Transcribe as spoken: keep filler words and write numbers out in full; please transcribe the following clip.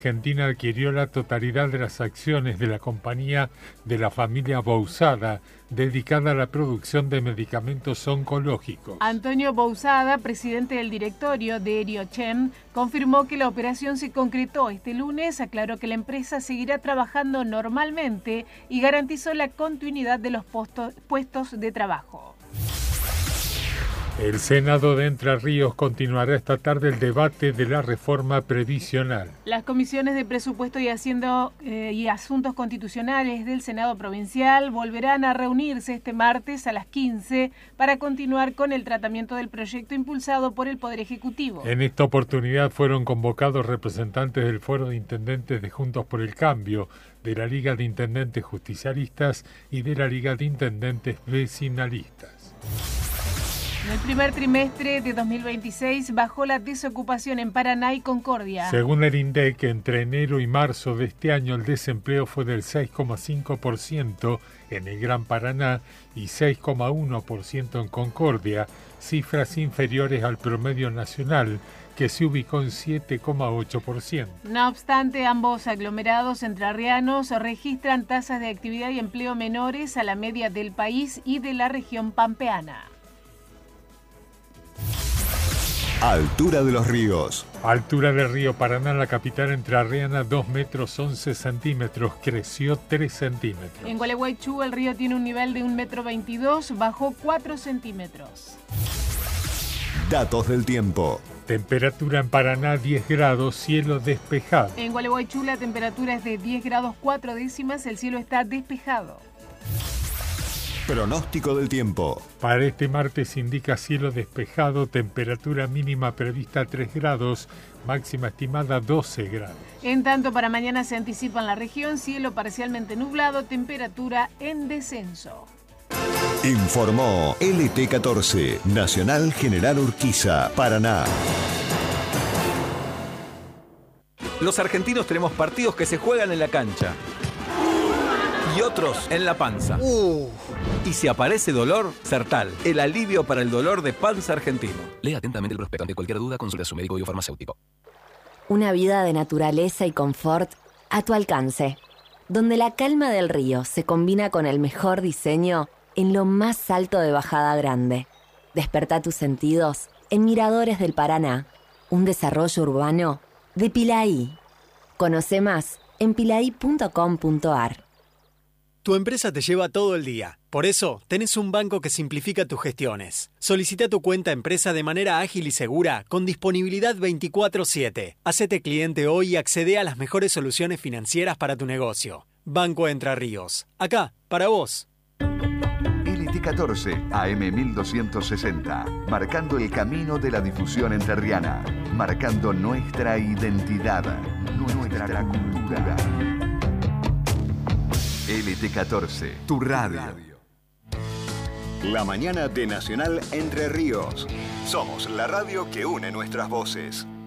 Argentina adquirió la totalidad de las acciones de la compañía de la familia Bouzada, dedicada a la producción de medicamentos oncológicos. Antonio Bouzada, presidente del directorio de Eriochem, confirmó que la operación se concretó este lunes, aclaró que la empresa seguirá trabajando normalmente y garantizó la continuidad de los postos, puestos de trabajo. El Senado de Entre Ríos continuará esta tarde el debate de la reforma previsional. Las comisiones de Presupuesto y Hacienda eh, y Asuntos Constitucionales del Senado Provincial volverán a reunirse este martes a las quince para continuar con el tratamiento del proyecto impulsado por el Poder Ejecutivo. En esta oportunidad fueron convocados representantes del Foro de Intendentes de Juntos por el Cambio, de la Liga de Intendentes Justicialistas y de la Liga de Intendentes Vecinalistas. En el primer trimestre de dos mil veintiséis bajó la desocupación en Paraná y Concordia. Según el INDEC, entre enero y marzo de este año el desempleo fue del seis coma cinco por ciento en el Gran Paraná y seis coma uno por ciento en Concordia, cifras inferiores al promedio nacional, que se ubicó en siete coma ocho por ciento. No obstante, ambos aglomerados entrerrianos registran tasas de actividad y empleo menores a la media del país y de la región pampeana. Altura de los ríos. Altura del río Paraná, la capital entrerriana, dos metros once centímetros, creció tres centímetros. En Gualeguaychú el río tiene un nivel de un metro veintidós, bajó cuatro centímetros. Datos del tiempo. Temperatura en Paraná diez grados, cielo despejado. En Gualeguaychú la temperatura es de diez grados cuatro décimas, el cielo está despejado. Pronóstico del tiempo. Para este martes indica cielo despejado, temperatura mínima prevista tres grados, máxima estimada doce grados. En tanto, para mañana se anticipa en la región cielo parcialmente nublado, temperatura en descenso. Informó L T catorce, Nacional General Urquiza, Paraná. Los argentinos tenemos partidos que se juegan en la cancha y otros en la panza. Uh. Y si aparece dolor, Sertal, el alivio para el dolor de panza argentino. Lea atentamente el prospecto. Ante cualquier duda, consulte a su médico y o farmacéutico. Una vida de naturaleza y confort a tu alcance, donde la calma del río se combina con el mejor diseño en lo más alto de Bajada Grande. Despertá tus sentidos en Miradores del Paraná, un desarrollo urbano de Pilaí. Conoce más en pilaí punto com punto ar. Tu empresa te lleva todo el día. Por eso, tenés un banco que simplifica tus gestiones. Solicita tu cuenta empresa de manera ágil y segura, con disponibilidad veinticuatro siete. Hacete cliente hoy y accede a las mejores soluciones financieras para tu negocio. Banco Entre Ríos. Acá, para vos. L T catorce, A M mil doscientos sesenta. Marcando el camino de la difusión entrerriana. Marcando nuestra identidad. Nuestra cultura. L T catorce, tu radio. La mañana de Nacional Entre Ríos. Somos la radio que une nuestras voces.